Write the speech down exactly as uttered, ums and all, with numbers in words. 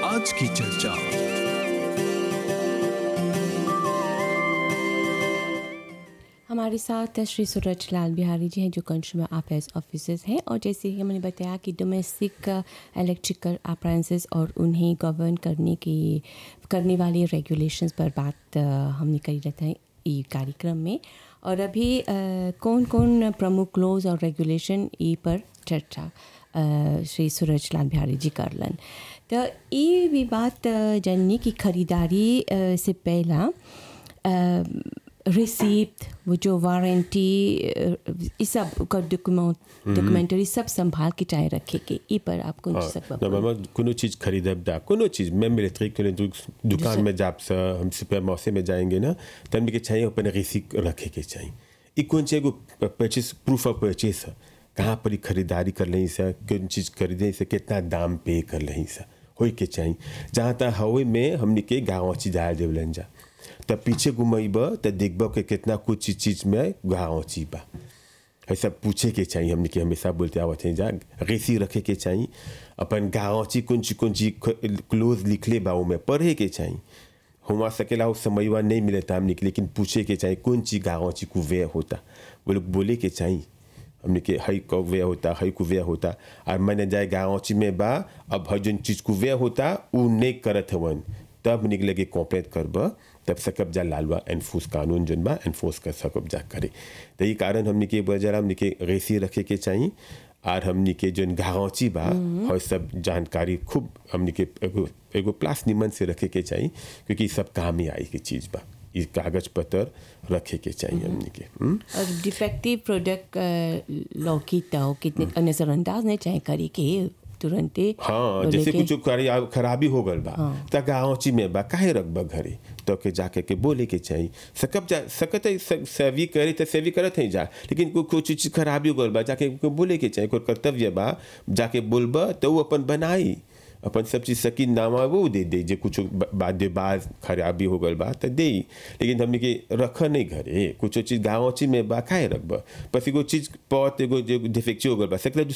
आज की चर्चा। हमारे साथ श्री सूरज लाल बिहारी जी हैं जो कंज्यूमर अफेयर्स ऑफिसर्स हैं, और जैसे ही हमने बताया कि डोमेस्टिक इलेक्ट्रिकल अप्लायंसेस और उन्हें गवर्न करने की करने वाले रेगुलेशंस पर बात हमने करी रहते हैं ये कार्यक्रम में। और अभी आ, कौन कौन प्रमुख लॉज और रेगुलेशन ई पर चर्चा आ, श्री सूरज लाल बिहारी जी करलन। तो ये भी बात जानने की खरीदारी आ, से पहला रिसीप्ट, वो जो वारंटी, इस सब का डॉक्यूमेंट डॉक्यूमेंटरी सब संभाल के चाहे रखे के ई पर आप कौन चीज सब ना मामा कोनो चीज़ खरीदब दा कोनो चीज़ मैं इलेक्ट्रिक के दुकान में जाप सा हम सुपर मार्केट में जाएंगे ना तब के चाहिए अपने रिसीप्ट रखे के चाहिए। ई कौन चाहिए को परचेस प्रूफ ऑफ परचेस कहाँ पर खरीदारी कर लें सा, कौन चीज़ खरीदे से कितना दाम पे कर लें सा हो के चाहिए। जहाँ तक हवे में हमने के गाँव चीज डाल देवलन जा तब पीछे घुमाइब तो देखब के कितना कुछ चीज में गाँव चीज बा ऐसा पूछे के चाहिए। हमने के हमेशा बोलते आवत हैं जा रेसी रखे के चाहिए। अपन गाँव ची कौन ची कौन ची क्लोज लिख ले बाऊ में पढ़े के चाहिए। हुआ सकेला उस समयवा नहीं मिले था हमने के, लेकिन पूछे के चाहिए कौन ची गाँव ची कुवे होता वो लोग बोले के चाहिए। हमने के हई कुवे होता हई कुवे होता और मैंने जाए गाँव ची में बा अब हर जो चीज कुवे होता वो नहीं करत हवन तब निकले के कॉम्प्लेट करब तब सकब जा लालवा एनफोर्स कानून जन बा एनफोर्स कर सकब जा करे। तो ये कारण हमने के बजरा हमने के रेसी रखे के चाहिए और हमने के जन गाँची बा और सब जानकारी खूब हमने के एगो एगो प्लास निमन से रखे के चाहिए क्योंकि सब काम ही आई की चीज़ बा। ये कागज पत्र रखे के चाहिए हमने के। और डिफेक्टिव प्रोडक्ट लॉ की तो कितने नजरअंदाज नहीं चाहे करी के तुरंत। हाँ जैसे कुछ खराबी हो गल बा हाँ। त गाँची में बा काहे रखबा घरे तो के जाके के बोले के चाहिए। सकब जा सकत सेवी करे तो सेवी करत है जा, लेकिन कोई कुछ चीज खराबी हो गल बा जाके बोले के चाहिए। कोई कर्तव्य बा जाके बोलबा तो वो अपन बनाई अपन सब चीज सकी नामा वो दे दे जो कुछ बाद बाज खराबी हो गल बा तो दे, लेकिन हमने के रख नहीं घरे कुछ चीज गाँची में बा काहे रखबा। बस एगो चीज पौत एगो जो डिफेक्टिव हो गल बा सकता